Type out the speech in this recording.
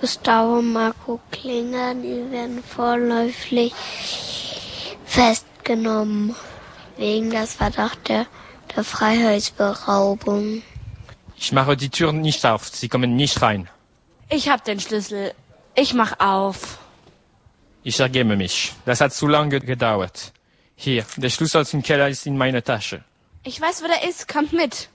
Gustavo und Marco Klinger, die werden vorläufig festgenommen wegen des Verdachts der Freiheitsberaubung. Ich mache die Tür nicht auf, Sie kommen nicht rein. Ich hab den Schlüssel. Ich mach auf. Ich ergebe mich. Das hat zu lange gedauert. Hier, der Schlüssel zum Keller ist in meiner Tasche. Ich weiß, wo der ist. Kommt mit.